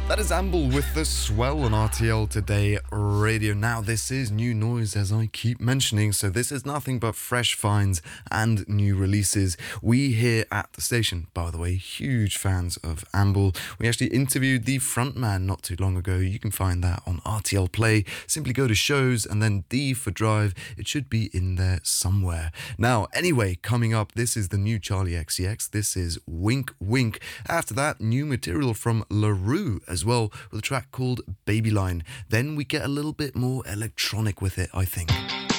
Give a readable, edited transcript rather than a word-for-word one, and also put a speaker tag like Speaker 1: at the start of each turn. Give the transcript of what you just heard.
Speaker 1: That is Amble with the swell on RTL Today Radio. Now, this is new noise, as I keep mentioning, so this is nothing but fresh finds and new releases. We here at the station, by the way, huge fans of Amble. We actually interviewed the frontman not too long ago. You can find that on RTL Play. Simply go to shows and then D for Drive. It should be in there somewhere. Now, anyway, coming up, this is the new Charlie XCX. This is Wink Wink. After that, new material from LaRue as well, with a track called Babyline. Then we get a little bit more electronic with it, I think.